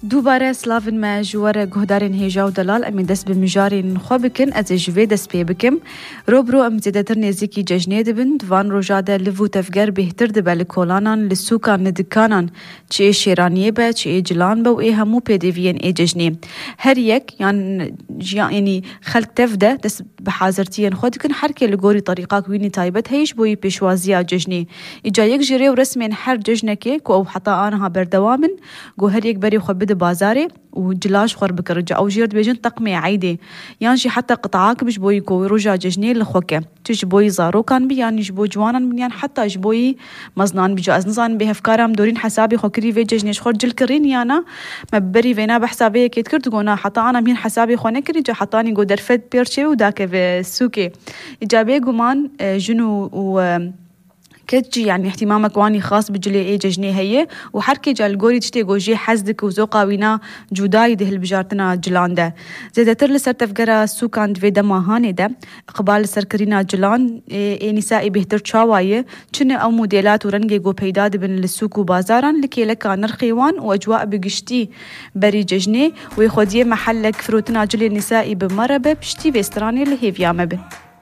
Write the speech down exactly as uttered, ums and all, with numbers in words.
دوباره سلاون ما جوار گهدارین هیجا و دلال امی دست به مجارین خو بکن از جوی دست پی بکم روبرو ام زیادتر نزدیکی جشنی دبن دوان روجاده لفو تفگر بهتر دبل کولانان لسوکان ندکانان چه شیرانیه به چه جلان به و ای همو پیدوین ای جشنی هر یک یعنی یعنی خلق تفده دست به حاضرتین خود کن هر کی لگوری طریقه کوینی تایبت هیچ بوی پیشوازی جشنی اجا یک جری و رسم هر جشنکی کو او حتی آنها بردوامن گو هر یک بری خو بده بازاري وجلاش خور بكرجة أو جيرد بيجن تقمي عيدي يعني شي حتى قطعاك بش بوي كوي رجع ججني لخوكه تيش بوي زارو كان بي يعني جبوي جوانا من يعني حتى جبوي مزنان بيجو أزنزان بهفكارهم دورين حسابي خوكري في ججنيش خور جل كرين يانا مبري فينا بحسابي كيت كرت قونا حتى أنا مين حسابي خونا كري جا حطاني قو درفت بيرشي وداك في السوكي إجابي قمان جنو و كتجي يعني اهتمامك واني خاص بجلي اي ججني هي وحركي جال الجوري تشتي جوجي حزدك وزوقا وينا جوداي ده البجارتنا جلان ده زيادتر لسر تفقرا سوكان دوي دماهاني ده اقبال سركرينا جلان اي نسائي بهتر تشاوايه چنه او موديلات ورنگي جو پیداد بن للسوق وبازاران لكي لكا نرخيوان واجواء بقشتي بري ججني ويخوديه محلك فروتنا جلي نسائي بمربه بشتي بيستراني اللي هي فيامه به